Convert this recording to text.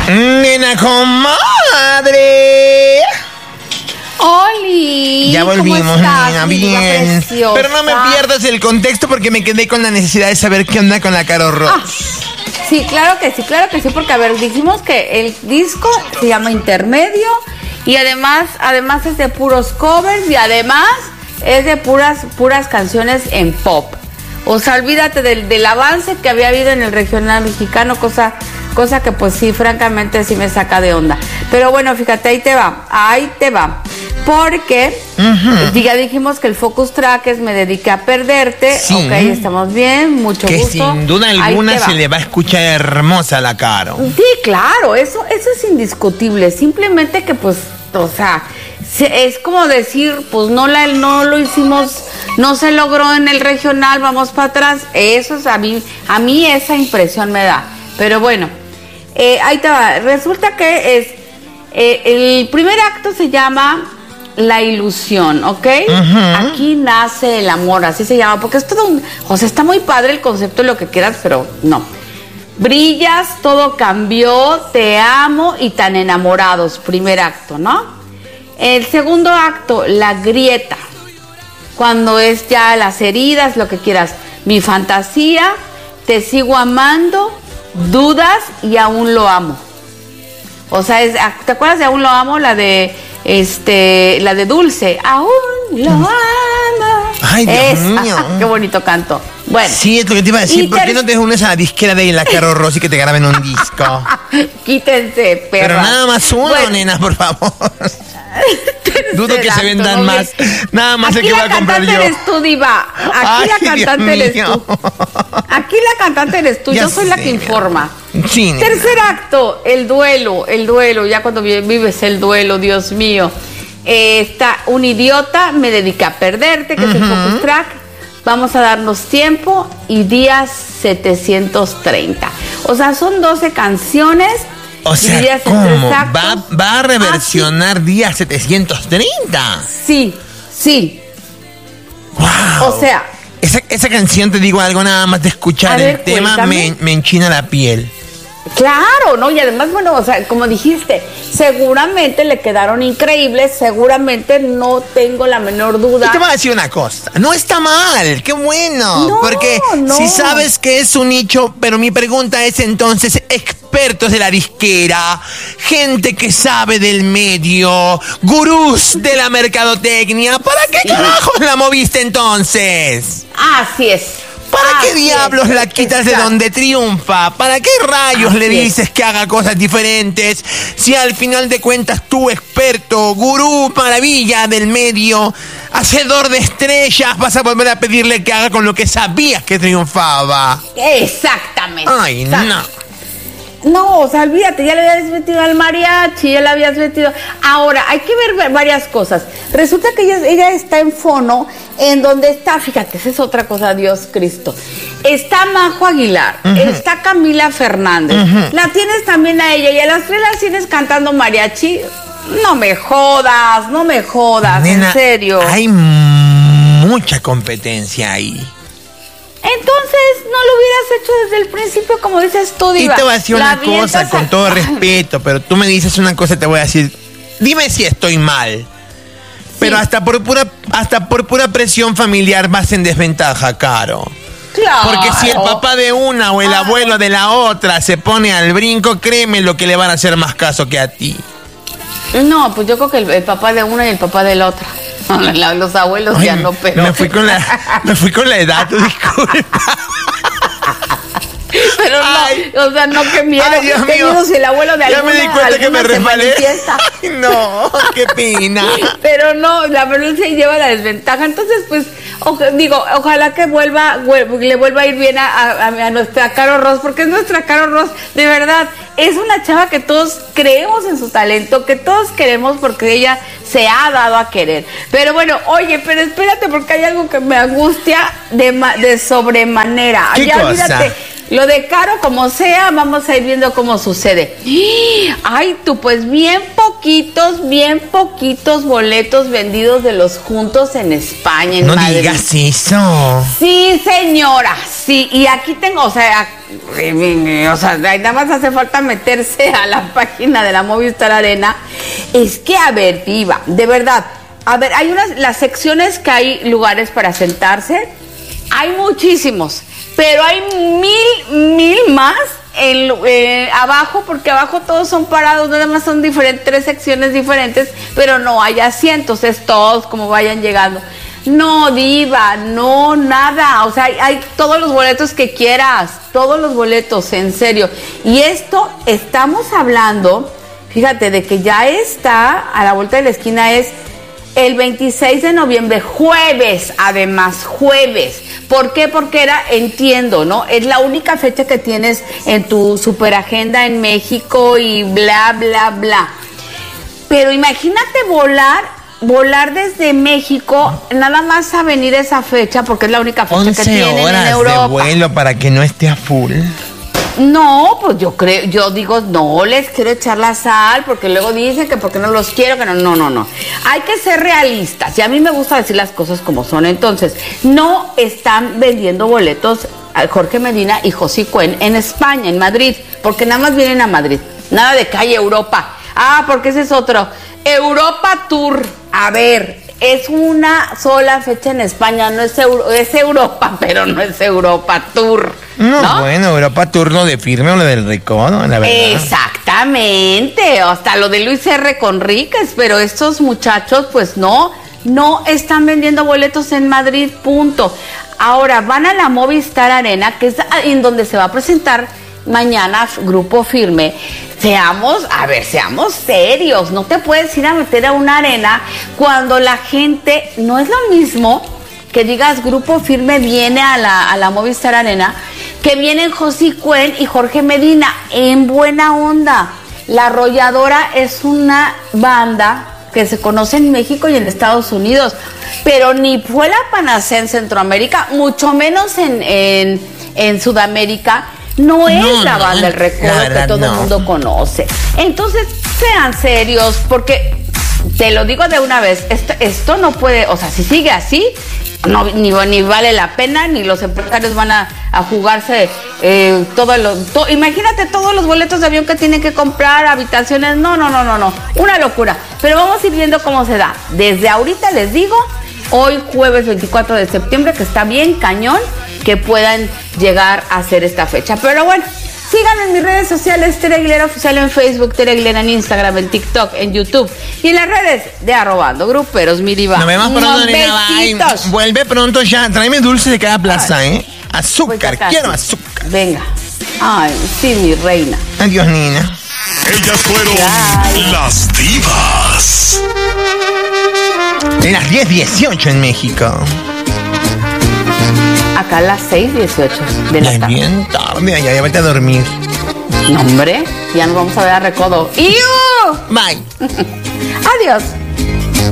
Nena comadre. ¡Oli! Ya volvimos, ¿cómo estás, nena, mi vida bien. preciosa? Pero no me pierdas el contexto porque me quedé con la necesidad de saber qué onda con la Caro Ross. Sí, claro que sí, porque a ver, dijimos que el disco se llama Intermedio y además es de puros covers y además es de puras canciones en pop. O sea, olvídate del avance que había habido en el regional mexicano, cosa que pues sí, francamente sí me saca de onda. Pero bueno, fíjate, ahí te va. Porque ya dijimos que el focus track es Me dediqué a perderte. Sí. Ok, estamos bien, mucho que gusto. Que sin duda alguna se le va a escuchar hermosa a la Caro. Sí, claro, eso es indiscutible. Simplemente que pues, o sea, es como decir, pues no lo hicimos, no se logró en el regional, vamos para atrás. Eso es a mí esa impresión me da. Pero bueno, ahí te va. Resulta que es el primer acto se llama La ilusión, ¿ok? Aquí nace el amor, así se llama, porque es todo o sea, está muy padre el concepto de lo que quieras, pero no. Brillas, todo cambió, te amo y tan enamorados, primer acto, ¿no? El segundo acto, La grieta, cuando es ya las heridas, lo que quieras. Mi fantasía, te sigo amando, dudas y aún lo amo. O sea, ¿te acuerdas de Aún lo amo? La de Dulce. Aún lo amo. Ay, Dios mío. Qué bonito canto. Bueno. Sí, es lo que te iba a decir. ¿Por qué no te unes a la disquera de la Caro Ross y que te graben un disco? Quítense, perra. Pero nada más uno, bueno, nena, por favor. Dudo que se vendan más. Nada más el que voy a comprar yo. Aquí la cantante eres tú, diva. Aquí la cantante eres tú. Aquí la cantante eres tú. Yo soy la que informa. Sí, nena. Tercer acto, el duelo. Ya cuando vives el duelo, Dios mío. Está Un idiota, Me dediqué a perderte, que es el focus track. Vamos a darnos tiempo y días 730. O sea, son 12 canciones. O sea, ¿cómo? ¿Va a reversionar Día 730? Sí. Wow. O sea, esa canción, te digo algo, nada más de escuchar el tema me enchina la piel. Claro, ¿no? Y además, bueno, o sea, como dijiste, seguramente le quedaron increíbles, seguramente no tengo la menor duda. Y te voy a decir una cosa, no está mal, qué bueno, porque si sabes que es un nicho, pero mi pregunta es entonces, expertos de la disquera, gente que sabe del medio, gurús de la mercadotecnia, ¿para qué carajos la moviste entonces? Así es. ¿Para qué diablos la quitas de donde triunfa? ¿Para qué rayos le dices que haga cosas diferentes? Si al final de cuentas tú, experto, gurú, maravilla del medio, hacedor de estrellas, vas a volver a pedirle que haga con lo que sabías que triunfaba. Exactamente. Ay, no. No, o sea, olvídate, ya le habías metido al mariachi, ya le habías metido. Ahora, hay que ver varias cosas. Resulta que ella está en Fono, en donde está, fíjate, esa es otra cosa, Dios Cristo. Está Majo Aguilar, está Camila Fernández, la tienes también a ella, y a las tres las tienes cantando mariachi. No me jodas, nena, en serio. Hay mucha competencia ahí. Entonces no lo hubieras hecho desde el principio, como dices tú, diva. Y te voy a decir una cosa, con todo respeto, pero tú me dices una cosa y te voy a decir, dime si estoy mal. Pero hasta por pura presión familiar vas en desventaja, Caro. Claro. Porque si el papá de una o el abuelo de la otra se pone al brinco, créeme lo que le van a hacer más caso que a ti. No, pues yo creo que el papá de una y el papá de la otra. Los abuelos. Ay, ya no, pero... Me fui con la edad, tú disculpa. Pero no, o sea, no, qué miedo. Ay, Dios mío. Miedo si el abuelo de alguna, ya me di cuenta que me resbalé. Ay, no, qué pena. Pero no, la verdad se lleva la desventaja. Entonces, pues, ojalá que le vuelva a ir bien a nuestra Caro Ross, porque es nuestra Caro Ross, de verdad. Es una chava que todos creemos en su talento, que todos queremos porque ella se ha dado a querer. Pero bueno, oye, pero espérate, porque hay algo que me angustia de sobremanera. ¿Qué cosa? Olvídate. Lo de Caro, como sea, vamos a ir viendo cómo sucede. Ay, tú, pues bien poco bien poquitos boletos vendidos de los Juntos en España, en Madrid. No digas eso. Sí, señora, sí, y aquí tengo, o sea, nada más hace falta meterse a la página de la Movistar Arena. Es que, a ver, Diva, de verdad, a ver, hay las secciones que hay lugares para sentarse, hay muchísimos, pero hay mil más abajo, porque abajo todos son parados, nada más son tres secciones diferentes, pero no hay asientos, es todos como vayan llegando. No, Diva, no, nada, o sea, hay todos los boletos que quieras, todos los boletos, en serio. Y esto, estamos hablando, fíjate, de que ya está a la vuelta de la esquina, es el 26 de noviembre, jueves, además, jueves. ¿Por qué? Porque entiendo, ¿no? Es la única fecha que tienes en tu superagenda en México y bla, bla, bla. Pero imagínate volar desde México, nada más a venir esa fecha, porque es la única fecha que tienen en Europa. 11 horas de vuelo para que no esté a full. No, pues yo digo, no les quiero echar la sal, porque luego dicen que porque no los quiero, que no. Hay que ser realistas, y a mí me gusta decir las cosas como son. Entonces, no están vendiendo boletos a Jorge Medina y José Cuen en España, en Madrid, porque nada más vienen a Madrid, nada de calle Europa. Porque ese es otro, Europa Tour. A ver, es una sola fecha en España, no es Europa, pero no es Europa Tour. No, bueno, Europa Tour no de Firme o lo del Recodo, la verdad. Exactamente, hasta lo de Luis R. Conríquez, pero estos muchachos, pues no están vendiendo boletos en Madrid, punto. Ahora van a la Movistar Arena, que es en donde se va a presentar mañana Grupo Firme. Seamos serios, no te puedes ir a meter a una arena cuando la gente, no es lo mismo que digas Grupo Firme viene a la Movistar Arena, que vienen José Cuen y Jorge Medina, en buena onda. La Arrolladora es una banda que se conoce en México y en Estados Unidos, pero ni fue la panacea en Centroamérica, mucho menos en Sudamérica. No es la banda del Recodo que todo el mundo conoce. Entonces, sean serios, porque te lo digo de una vez, esto no puede, o sea, si sigue así, ni vale la pena, ni los empresarios van a jugarse imagínate todos los boletos de avión que tienen que comprar, habitaciones, no, una locura. Pero vamos a ir viendo cómo se da. Desde ahorita les digo, hoy jueves 24 de septiembre, que está bien cañón que puedan llegar a hacer esta fecha. Pero bueno, síganme en mis redes sociales, Tere Aguilera Oficial en Facebook, Tere Aguilera en Instagram, en TikTok, en YouTube y en las redes de @andogruperos, mi diva. Nos vemos pronto, Nina. Vuelve pronto ya. Tráeme dulce de cada plaza, Azúcar, pues quiero azúcar. Venga. Ay, sí, mi reina. Adiós, Nina. Ellas fueron las divas. De las 10:18 en México. Acá a las 6:18 de la tarde. Bien tarde, ya vete a dormir. No, hombre, ya nos vamos a ver a Recodo. ¡Iu! Bye. Adiós.